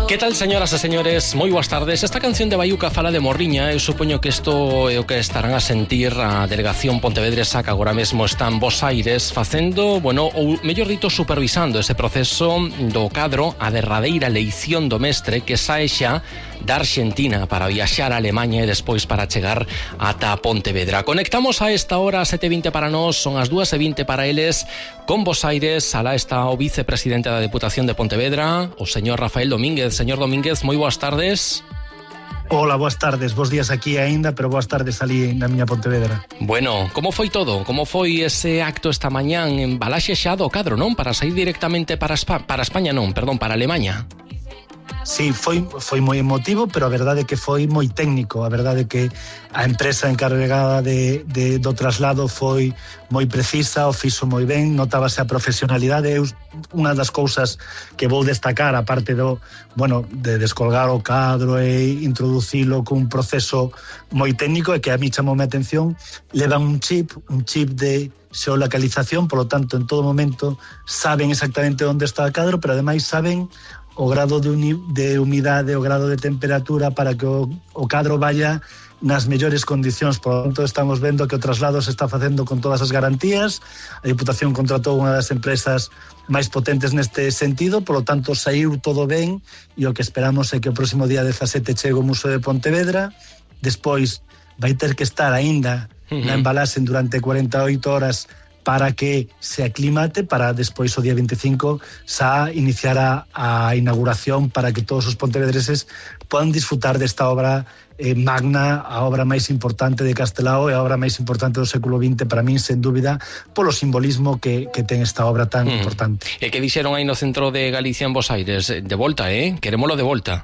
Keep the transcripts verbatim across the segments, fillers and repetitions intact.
Que tal, señoras e señores? Moi boas tardes. Esta canción de Baiuca fala de Morriña. Eu supoño que isto é o que estarán a sentir a delegación pontevedresa que agora mesmo está en Bos Aires facendo, bueno, ou mellor dito, supervisando ese proceso do cadro, a derradeira eleición do mestre que sae xa da Arxentina para viaxar a Alemanha e despois para chegar ata Pontevedra. Conectamos a esta hora, sete e vinte para nós, son as dúas e vinte para eles, con Bos Aires. Alá está o vicepresidente da Deputación de Pontevedra, o señor Rafael Domínguez. Señor Domínguez, moi boas tardes. Hola, boas tardes. Bos días aquí aínda, pero boas tardes ali na miña Pontevedra. Bueno, como foi todo? Como foi ese acto esta mañán en Balaxe xa do cadro, non? Para sair directamente para, Espa- para España, non, perdón, para Alemanha. Sí, foi, foi moi emotivo, pero a verdade é que foi moi técnico. A verdade é que a empresa encarregada de, de, do traslado foi moi precisa, o fixo moi ben, notábase a profesionalidade. Eu, unha das cousas que vou destacar, a parte do, bueno, de descolgar o cadro e introducilo cun proceso moi técnico, é que a mí chamoume a atención, levan un chip, un chip de xeolocalización, polo tanto, en todo momento saben exactamente onde está o cadro, pero ademais saben o grado de, uni, de humidade, o grado de temperatura para que o, o cadro vaya nas mellores condicións. Por lo tanto, estamos vendo que o traslado se está facendo con todas as garantías. A Diputación contratou unha das empresas máis potentes neste sentido, por lo tanto, saiu todo ben, e o que esperamos é que o próximo día dezasete chegue o Museo de Pontevedra. Despois vai ter que estar aínda uh-huh. na embalaxe durante cuarenta e oito horas para que se aclimate, para despois o día vinte e cinco xa iniciar a, a inauguración para que todos os pontevedreses podan disfrutar desta obra eh, magna, a obra máis importante de Castelao e a obra máis importante do século vinte para min, sen dúbida, polo simbolismo que, que ten esta obra tan mm. importante. E que dixeron aí no centro de Galicia en Bos Aires, de volta, eh? Querémolo de volta.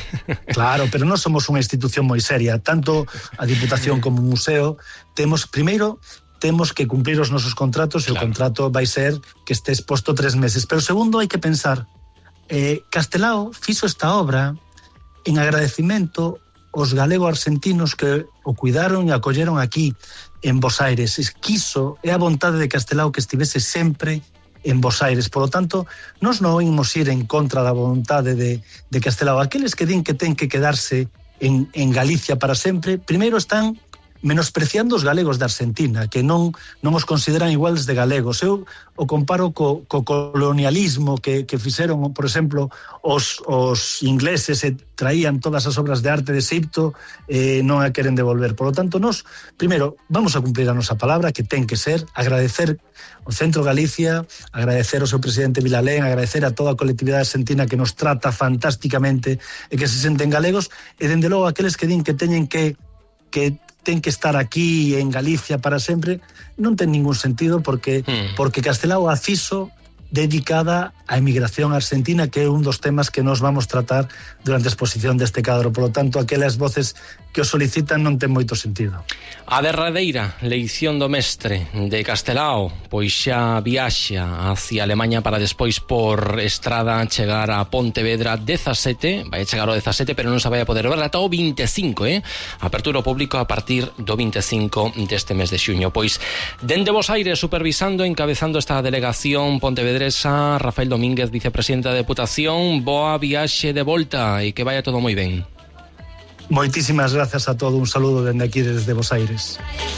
Claro, pero non somos unha institución moi seria, tanto a Diputación como o Museo. Temos, primeiro, temos que cumplir os nosos contratos, e claro, o contrato vai ser que este exposto tres meses. Pero segundo, hai que pensar, eh, Castelao fixo esta obra en agradecimento aos galego-argentinos que o cuidaron e acolleron aquí en Bos Aires. Quiso, é a vontade de Castelao que estivese sempre en Bos Aires. Por lo tanto, nós non imos ir en contra da vontade de, de Castelao. Aqueles que din que ten que quedarse en, en Galicia para sempre, primeiro están menospreciando os galegos da Argentina, que non non os consideran iguales de galegos. Eu o comparo co, co colonialismo que, que fixeron, por exemplo, os, os ingleses, e traían todas as obras de arte de Egipto, eh, non a queren devolver. Por lo tanto, nós, primeiro, vamos a cumplir a nosa palabra, que ten que ser agradecer ao Centro Galicia, agradecer ao seu presidente Vilalén, agradecer a toda a colectividade argentina que nos trata fantásticamente e que se senten galegos, e dende logo aqueles que din que teñen que que ten que estar aquí en Galicia para sempre, non ten ningún sentido, porque mm. porque Castelao a fixo dedicada á emigración argentina, que é un dos temas que nos vamos tratar durante a exposición deste cadro. Por lo tanto, aquelas voces que o solicitan non ten moito sentido. A derradeira leición do mestre de Castelao pois xa viaxa hacia Alemanha para despois por estrada chegar a Pontevedra dezasete, vai chegar o dezasete, pero non se vai a poder ver ata o vinte e cinco, eh? Apertura ao público a partir do vinte e cinco deste mes de xuño. Pois, dende Bos Aires, supervisando, encabezando esta delegación pontevedresa, Rafael Domínguez, vicepresidente da Deputación. Boa viaxe de volta e que vaya todo moi ben. Moitísimas grazas a todo, un saludo dende aquí, desde Bos Aires.